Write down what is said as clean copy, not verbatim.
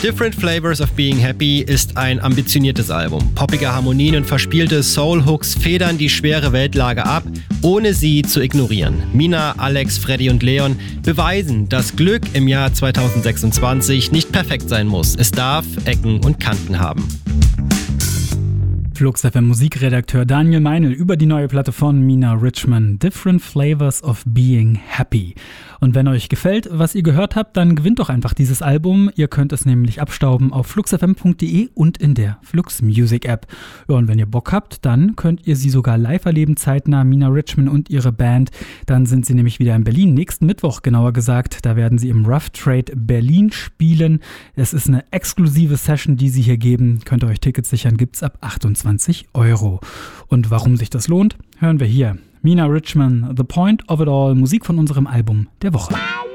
Different Flavors of Being Happy ist ein ambitioniertes Album. Poppige Harmonien und verspielte Soul-Hooks federn die schwere Weltlage ab, ohne sie zu ignorieren. Mina, Alex, Freddy und Leon beweisen, dass Glück im Jahr 2026 nicht perfekt sein muss. Es darf Ecken und Kanten haben. Flux FM Musikredakteur Daniel Meinl über die neue Platte von Mina Richman, Different Flavors of Being Happy. Und wenn euch gefällt, was ihr gehört habt, dann gewinnt doch einfach dieses Album. Ihr könnt es nämlich abstauben auf fluxfm.de und in der Flux Music App. Ja, und wenn ihr Bock habt, dann könnt ihr sie sogar live erleben, zeitnah, Mina Richman und ihre Band. Dann sind sie nämlich wieder in Berlin, nächsten Mittwoch genauer gesagt. Da werden sie im Rough Trade Berlin spielen. Es ist eine exklusive Session, die sie hier geben. Könnt ihr euch Tickets sichern, gibt's ab 28 €. Und warum sich das lohnt, hören wir hier. Mina Richman, The Point of It All, Musik von unserem Album der Woche.